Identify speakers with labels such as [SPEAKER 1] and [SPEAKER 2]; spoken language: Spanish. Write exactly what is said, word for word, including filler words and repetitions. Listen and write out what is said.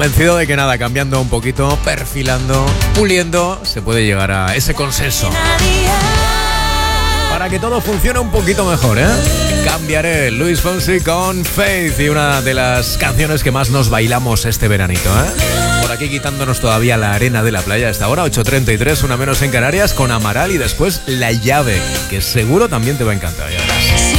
[SPEAKER 1] Convencido de que nada, cambiando un poquito, perfilando, puliendo, se puede llegar a ese consenso. Para que todo funcione un poquito mejor, ¿eh? Cambiaré Luis Fonsi con Faith y una de las canciones que más nos bailamos este veranito, ¿eh? Por aquí quitándonos todavía la arena de la playa a esta hora, ocho treinta y tres, una menos en Canarias, con Amaral y después La Llave, que seguro también te va a encantar, ya verás.